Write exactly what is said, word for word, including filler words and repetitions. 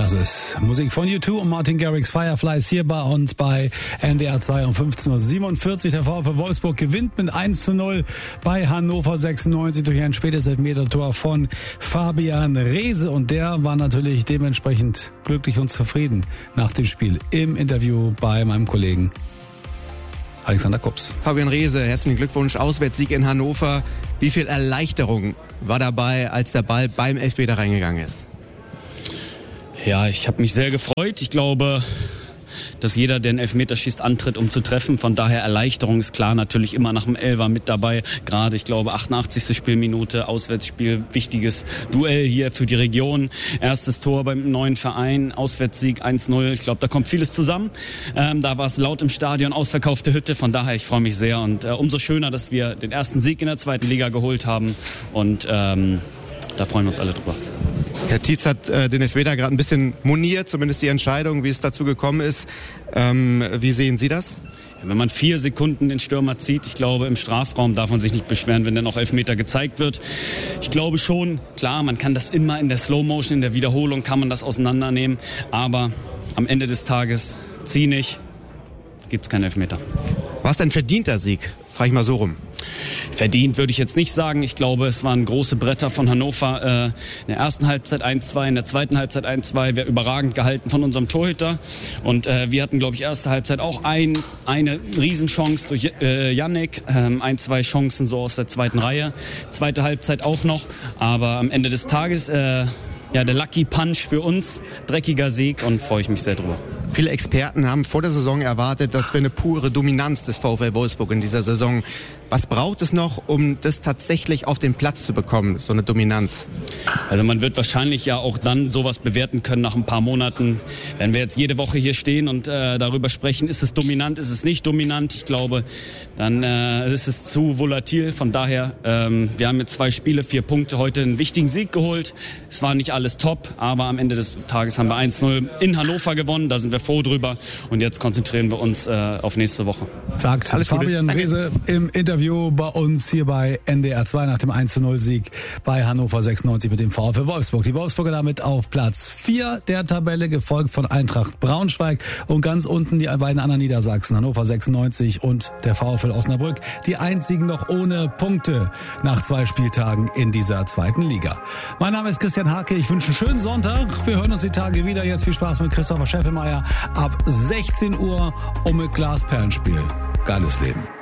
Das ist Musik von U zwei und Martin Garrix, Fireflies, hier bei uns bei N D R zwei um fünfzehn Uhr siebenundvierzig. Der VfL Wolfsburg gewinnt mit eins zu null bei Hannover sechsundneunzig durch ein spätes Elfmetertor von Fabian Reese. Und der war natürlich dementsprechend glücklich und zufrieden nach dem Spiel im Interview bei meinem Kollegen Alexander Kups. Fabian Reese, herzlichen Glückwunsch, Auswärtssieg in Hannover. Wie viel Erleichterung war dabei, als der Ball beim Elfmeter reingegangen ist? Ja, ich habe mich sehr gefreut. Ich glaube, dass jeder, der einen Elfmeter schießt, antritt, um zu treffen. Von daher Erleichterung ist klar, natürlich immer nach dem Elfer mit dabei. Gerade, ich glaube, achtundachtzigste Spielminute, Auswärtsspiel, wichtiges Duell hier für die Region. Erstes Tor beim neuen Verein, Auswärtssieg eins null. Ich glaube, da kommt vieles zusammen. Ähm, da war es laut im Stadion, ausverkaufte Hütte. Von daher, ich freue mich sehr. Und äh, umso schöner, dass wir den ersten Sieg in der zweiten Liga geholt haben. Und ähm, da freuen wir uns alle drüber. Herr Tietz hat äh, den Elfmeter gerade ein bisschen moniert, zumindest die Entscheidung, wie es dazu gekommen ist. Ähm, wie sehen Sie das? Wenn man vier Sekunden den Stürmer zieht, ich glaube, im Strafraum darf man sich nicht beschweren, wenn dann auch Elfmeter gezeigt wird. Ich glaube schon, klar, man kann das immer in der Slow Motion, in der Wiederholung kann man das auseinandernehmen. Aber am Ende des Tages, zieh nicht, gibt es keinen Elfmeter. War es ein verdienter Sieg? Frage ich mal so rum. Verdient würde ich jetzt nicht sagen. Ich glaube, es waren große Bretter von Hannover. Äh, in der ersten Halbzeit eins zwei, in der zweiten Halbzeit eins zwei. Wäre überragend gehalten von unserem Torhüter. Und äh, wir hatten, glaube ich, erste Halbzeit auch ein, eine Riesenchance durch äh, Yannick. Ähm, ein, zwei Chancen so aus der zweiten Reihe. Zweite Halbzeit auch noch. Aber am Ende des Tages, äh, ja, der Lucky Punch für uns. Dreckiger Sieg und freue ich mich sehr drüber. Viele Experten haben vor der Saison erwartet, dass wir eine pure Dominanz des VfL Wolfsburg in dieser Saison. Was braucht es noch, um das tatsächlich auf den Platz zu bekommen, so eine Dominanz? Also man wird wahrscheinlich ja auch dann sowas bewerten können nach ein paar Monaten. Wenn wir jetzt jede Woche hier stehen und äh, darüber sprechen, ist es dominant, ist es nicht dominant? Ich glaube, dann äh, ist es zu volatil. Von daher, ähm, wir haben jetzt zwei Spiele, vier Punkte, heute einen wichtigen Sieg geholt. Es war nicht alles top, aber am Ende des Tages haben wir eins null in Hannover gewonnen. Da sind wir froh drüber. Und jetzt konzentrieren wir uns äh, auf nächste Woche. Sagt Alles Fabian Reese im Interview bei uns hier bei N D R zwei nach dem eins zu null Sieg bei Hannover sechsundneunzig mit dem VfL Wolfsburg. Die Wolfsburger damit auf Platz vier der Tabelle, gefolgt von Eintracht Braunschweig und ganz unten die beiden anderen Niedersachsen, Hannover sechsundneunzig und der VfL Osnabrück, die einzigen noch ohne Punkte nach zwei Spieltagen in dieser zweiten Liga. Mein Name ist Christian Hake, ich wünsche einen schönen Sonntag. Wir hören uns die Tage wieder. Jetzt viel Spaß mit Christopher Scheffelmeier ab sechzehn Uhr und mit Glas Perlenspiel. Geiles Leben.